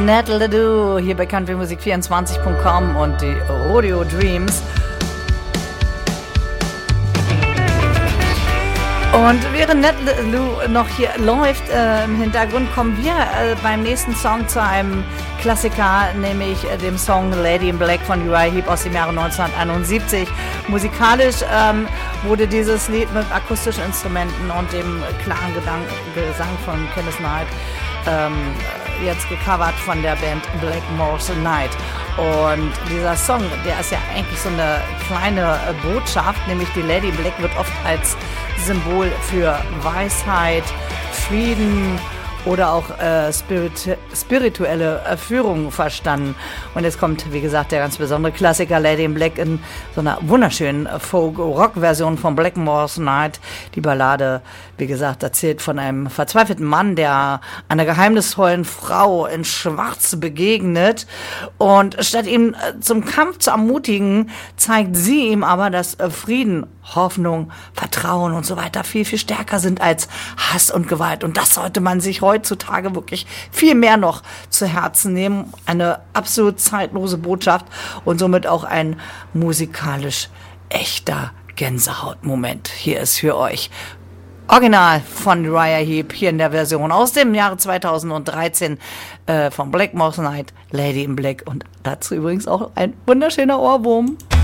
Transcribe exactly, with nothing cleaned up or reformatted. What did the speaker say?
Nat Ledoux hier bei country music vierundzwanzig punkt com und die Rodeo Dreams. Und während Nat Ledoux noch hier läuft äh, im Hintergrund, kommen wir äh, beim nächsten Song zu einem Klassiker, nämlich äh, dem Song Lady in Black von Uriah Heep aus dem Jahre neunzehnhunderteinundsiebzig. Musikalisch ähm, wurde dieses Lied mit akustischen Instrumenten und dem klaren Gedank- Gesang von Kenneth Knight ähm, jetzt gecovert von der Band Blackmore's Night. Und dieser Song, der ist ja eigentlich so eine kleine äh, Botschaft, nämlich die Lady in Black wird oft als Symbol für Weisheit, Frieden oder auch äh, spirit- spirituelle äh, Führung verstanden. Und jetzt kommt, wie gesagt, der ganz besondere Klassiker Lady in Black in so einer wunderschönen Folk-Rock-Version von Blackmore's Night. Die Ballade, wie gesagt, erzählt von einem verzweifelten Mann, der einer geheimnisvollen Frau in Schwarz begegnet. Und statt ihn äh, zum Kampf zu ermutigen, zeigt sie ihm aber, dass äh, Frieden, Hoffnung, Vertrauen und so weiter viel, viel stärker sind als Hass und Gewalt. Und das sollte man sich heutzutage wirklich viel mehr noch zu Herzen nehmen. Eine absolut zeitlose Botschaft und somit auch ein musikalisch echter Gänsehautmoment. Hier ist für euch Original von Uriah Heep, hier in der Version aus dem Jahre zweitausenddreizehn äh, von Blackmore's Night, Lady in Black. Und dazu übrigens auch ein wunderschöner Ohrwurm.